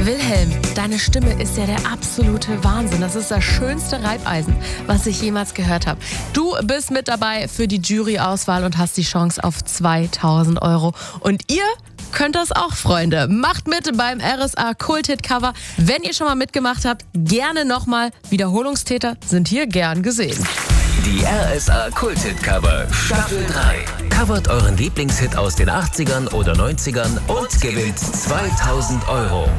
Wilhelm, deine Stimme ist ja der absolute Wahnsinn. Das ist das schönste Reibeisen, was ich jemals gehört habe. Du bist mit dabei für die Juryauswahl und hast die Chance auf 2.000 €. Und ihr könnt das auch, Freunde. Macht mit beim RSA Kult-Hit-Cover. Wenn ihr schon mal mitgemacht habt, gerne nochmal. Wiederholungstäter sind hier gern gesehen. Die RSA Kult-Hit-Cover Staffel 3. Covert euren Lieblingshit aus den 80ern oder 90ern und gewinnt 2.000 €.